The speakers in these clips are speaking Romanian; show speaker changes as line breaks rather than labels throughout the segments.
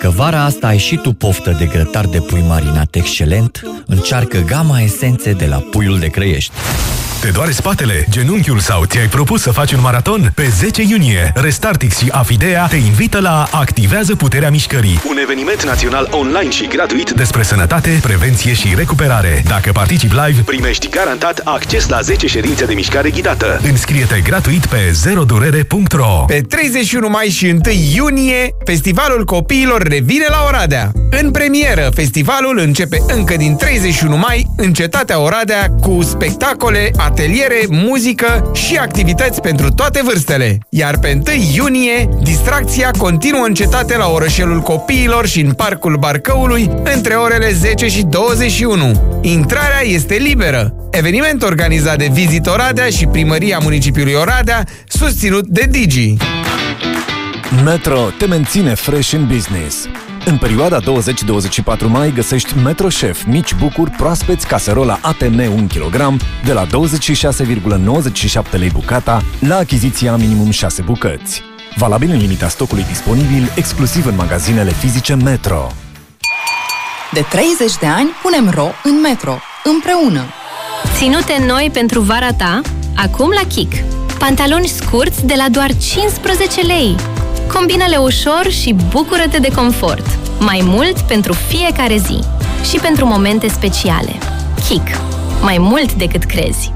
Dacă vara asta ai și tu poftă de grătar de pui marinat excelent, încearcă gama esențe de la Puiul de Crăiești.
Te doare spatele, genunchiul sau ți-ai propus să faci un maraton? Pe 10 iunie, Restartix și Afidea te invită la Activează Puterea Mișcării, un eveniment național online și gratuit despre sănătate, prevenție și recuperare. Dacă participi live, primești garantat acces la 10 ședințe de mișcare ghidată. Înscrie-te gratuit pe zerodurere.ro.
Pe 31 mai și 1 iunie, Festivalul Copiilor revine la Oradea. În premieră, festivalul începe încă din 31 mai în cetatea Oradea cu spectacole, ateliere, muzică și activități pentru toate vârstele. Iar pe 1 iunie, distracția continuă în cetate la Orășelul Copiilor și în Parcul Barcăului între orele 10 și 21. Intrarea este liberă. Eveniment organizat de Visit Oradea și Primăria Municipiului Oradea, susținut de Digi.
Metro te menține fresh in business. În perioada 20-24 mai găsești Metro Chef mici bucuri proaspeți caserola ATM 1 kg de la 26,97 lei bucata la achiziția minimum 6 bucăți. Valabil în limita stocului disponibil, exclusiv în magazinele fizice Metro.
De 30 de ani punem ro în Metro, împreună.
Ținute noi pentru vara ta, acum la Kik. Pantaloni scurți de la doar 15 lei. Combină-le ușor și bucură-te de confort. Mai mult pentru fiecare zi și pentru momente speciale. Kik. Mai mult decât crezi.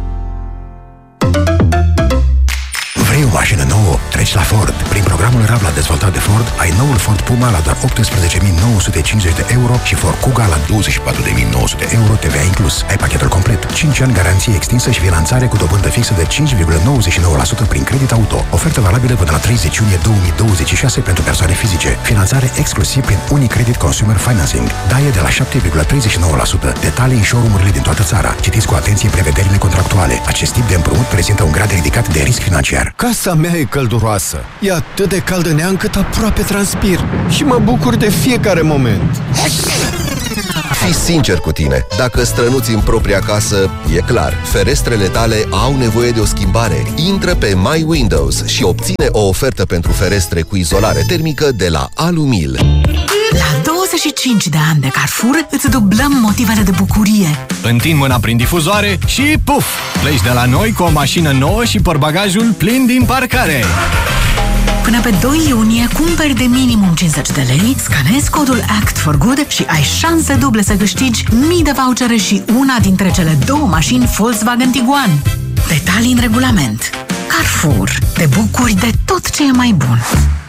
Vrei o mașină nouă? Treci la Ford. Prin programul Rabla dezvoltat de Ford, ai noul Ford Puma la doar 18.950 de euro și Ford Kuga la 24.900 euro TVA inclus. Ai pachetul complet, 5 ani garanție extinsă și finanțare cu dobândă fixă de 5,99% prin credit auto. Ofertă valabilă până la 30 iunie 2026 pentru persoane fizice. Finanțare exclusiv prin Unicredit Consumer Financing. Daie de la 7,39%. Detalii în showroom-urile din toată țara. Citiți cu atenție prevederile contractuale. Acest tip de împrumut prezintă un grad ridicat de risc financiar.
Casa mea e călduroasă. E atât de cald în ea încât aproape transpir. Și mă bucur de fiecare moment.
Fii sincer cu tine. Dacă strănuți în propria casă, e clar, ferestrele tale au nevoie de o schimbare. Intră pe My Windows și obține o ofertă pentru ferestre cu izolare termică de la Alumil.
La 25 de ani de Carrefour îți dublăm motivele de bucurie.
Întind mâna prin difuzoare și puf! Pleci de la noi cu o mașină nouă și portbagajul plin din parcare.
Până pe 2 iunie cumperi de minimum 50 de lei, scanezi codul Act for Good și ai șanse duble să câștigi mii de vouchere și una dintre cele 2 mașini Volkswagen Tiguan. Detalii în regulament. Carrefour. Te bucuri de tot ce e mai bun.